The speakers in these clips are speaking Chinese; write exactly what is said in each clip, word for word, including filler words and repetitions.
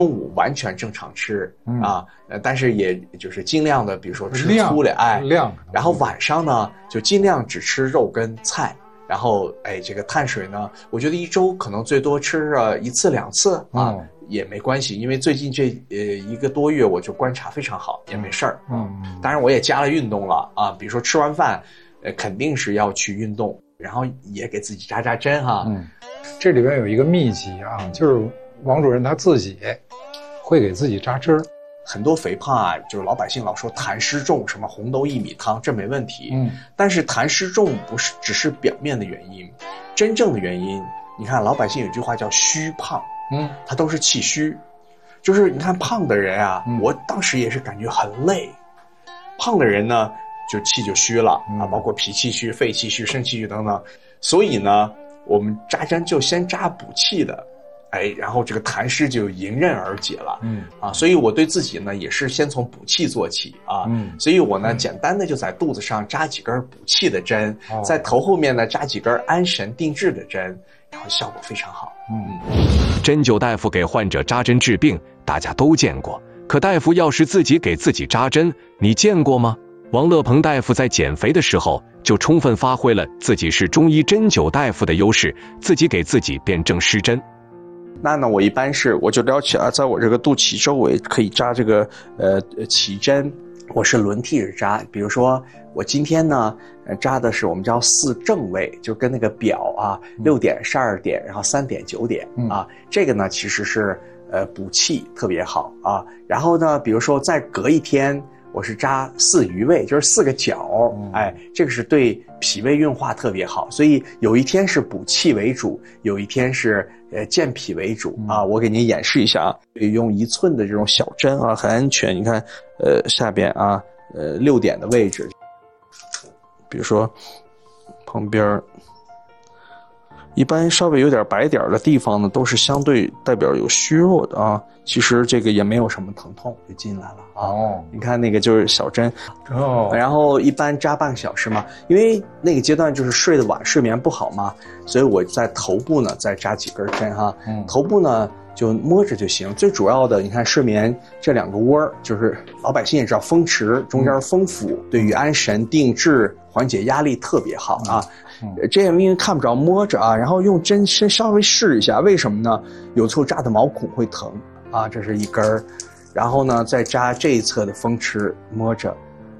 中午完全正常吃、嗯、啊，呃，但是也就是尽量的，比如说吃粗粮，哎， 量。 然后晚上呢，就尽量只吃肉跟菜，然后哎，这个碳水呢，我觉得一周可能最多吃呃一次两次啊、嗯，也没关系，因为最近这呃一个多月我就观察非常好，也没事儿。嗯，当然我也加了运动了啊，比如说吃完饭，呃，肯定是要去运动，然后也给自己扎扎针哈。 嗯，这里边有一个秘籍啊，就是王主任他自己会给自己扎针儿。 很多肥胖啊，就是老百姓老说痰湿重，什么红豆薏米汤，这没问题。嗯，但是痰湿重不是只是表面的原因，真正的原因，你看老百姓有句话叫虚胖，嗯，它都是气虚。就是你看胖的人啊，嗯、我当时也是感觉很累。胖的人呢，就气就虚了、嗯、啊，包括脾气虚、肺气虚、肾气虚等等。所以呢，我们扎针就先扎补气的。哎，然后这个痰湿就迎刃而解了，嗯啊，所以我对自己呢也是先从补气做起啊，嗯，所以我呢、嗯、简单的就在肚子上扎几根补气的针，哦、在头后面呢扎几根安神定志的针，然后效果非常好。 嗯，针灸大夫给患者扎针治病，大家都见过，可大夫要是自己给自己扎针，你见过吗？王乐鹏大夫在减肥的时候就充分发挥了自己是中医针灸大夫的优势，自己给自己辨证施针。 那呢，我一般是我就了解啊，在我这个肚脐周围可以扎这个呃脐针，我是轮替着扎。比如说我今天呢，呃扎的是我们叫四正位，就跟那个表啊，六点、十二点，然后三点、九点啊，这个呢其实是呃补气特别好啊。然后呢，比如说再隔一天，我是扎四余位，就是四个角，哎，这个是对脾胃运化特别好。所以有一天是补气为主，有一天是呃健脾为主啊。我给您演示一下啊，用一寸的这种小针啊，很安全。你看，呃，下边啊，呃，六点的位置，比如说旁边。一般稍微有点白点的地方呢，都是相对代表有虚弱的啊。其实这个也没有什么疼痛就进来了啊。哦，你看那个就是小针哦，然后一般扎半个小时嘛，因为那个阶段就是睡得晚，睡眠不好嘛，所以我在头部呢再扎几根针哈。嗯，头部呢就摸着就行。最主要的，你看睡眠这两个窝，就是老百姓也知道风池中间风府，对于安神定志、缓解压力特别好啊。嗯，这样因为看不着摸着啊，然后用针先稍微试一下，为什么呢？有时候扎的毛孔会疼啊，这是一根儿，然后呢再扎这一侧的风池，摸着，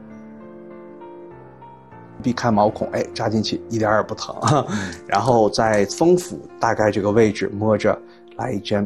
避开毛孔，哎，扎进去一点也不疼，嗯、然后在风府大概这个位置摸着来一针，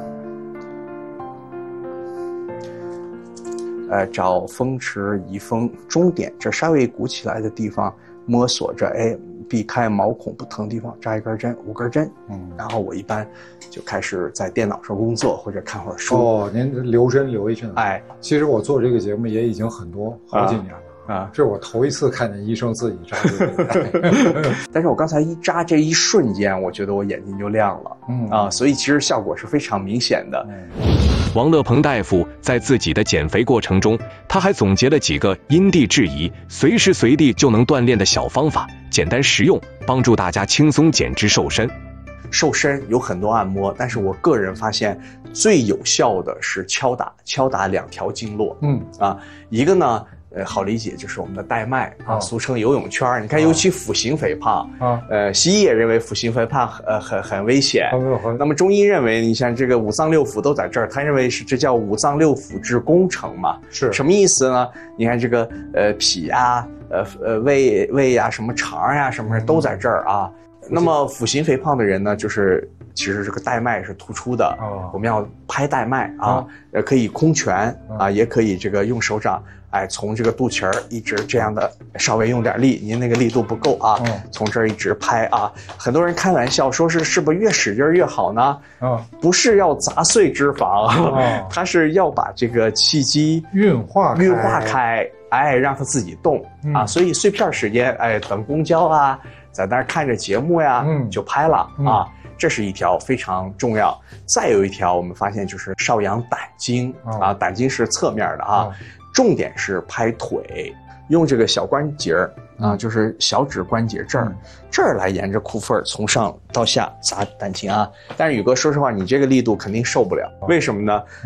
呃，找风池移风中点，这稍微鼓起来的地方摸索着，哎。避开毛孔不疼的地方扎一根针，五根针，嗯，然后我一般就开始在电脑上工作或者看会儿书。哦， 您留针留一针，哎，其实我做这个节目也已经很多好几年了啊，啊这是我头一次看见医生自己扎针。 但是我刚才一扎这一瞬间，我觉得我眼睛就亮了，嗯啊，所以其实效果是非常明显的。嗯王乐鹏大夫在自己的减肥过程中，他还总结了几个因地制宜、随时随地就能锻炼的小方法，简单实用，帮助大家轻松减脂瘦身。 瘦身有很多按摩，但是我个人发现最有效的是敲打，敲打两条经络。嗯啊，一个呢。呃，好理解，就是我们的带脉啊，俗称游泳圈。你看，尤其腹型肥胖啊，呃，西医也认为腹型肥胖呃很很危险。那么中医认为，你像这个五脏六腑都在这儿，他认为是这叫五脏六腑之工程嘛。是什么意思呢？你看这个呃脾啊，呃呃胃胃呀、啊，什么肠呀、啊，什么都在这儿啊。那么腹型肥胖的人呢，就是其实这个带脉是突出的，哦、我们要拍带脉啊，呃、哦，可以空拳啊，也可以这个用手掌。哎，从这个肚脐儿一直这样的，稍微用点力，您那个力度不够啊，嗯、从这儿一直拍啊。很多人开玩笑说是是不是越使劲越好呢？嗯，不是要砸碎脂肪，哦、它是要把这个气机运化运化开，哎，让它自己动、嗯、啊。所以碎片时间，哎，等公交啊，在那儿看着节目呀，嗯、就拍了、嗯、啊。这是一条非常重要。再有一条，我们发现就是少阳胆经、哦、啊，胆经是侧面的啊。哦重点是拍腿， 用这个小关节儿啊，就是小指关节这儿，嗯、这儿来沿着裤缝从上到下砸丹田啊。但是宇哥，说实话，你这个力度肯定受不了，为什么呢？